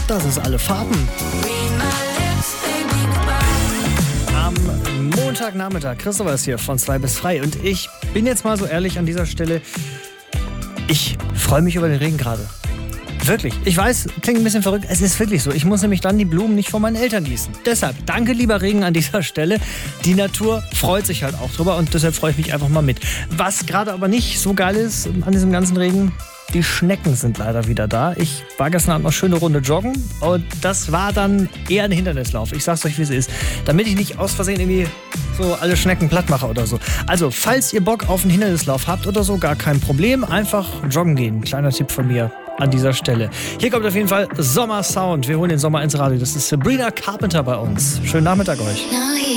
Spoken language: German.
Das ist alle Farben. Am Montagnachmittag, Christopher ist hier von 2 bis frei und ich bin jetzt mal so ehrlich an dieser Stelle, ich freue mich über den Regen gerade. Wirklich. Ich weiß, klingt ein bisschen verrückt. Es ist wirklich so. Ich muss nämlich dann die Blumen nicht von meinen Eltern gießen. Deshalb, danke lieber Regen an dieser Stelle. Die Natur freut sich halt auch drüber und deshalb freue ich mich einfach mal mit. Was gerade aber nicht so geil ist an diesem ganzen Regen, die Schnecken sind leider wieder da. Ich war gestern Abend noch schöne Runde joggen und das war dann eher ein Hindernislauf. Ich sag's euch, wie es ist. Damit ich nicht aus Versehen irgendwie so alle Schnecken platt mache oder so. Also, falls ihr Bock auf einen Hindernislauf habt oder so, gar kein Problem. Einfach joggen gehen. Kleiner Tipp von mir an dieser Stelle. Hier kommt auf jeden Fall Sommersound. Wir holen den Sommer ins Radio. Das ist Sabrina Carpenter bei uns. Schönen Nachmittag euch.